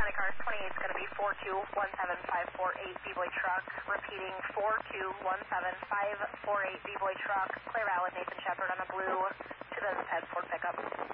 20 cars, 28 is going to be 4217548 B-Boy truck. Repeating 4217548 B-Boy truck. Clear Valley, Nathan Shepard on a blue 2010 Ford pickup.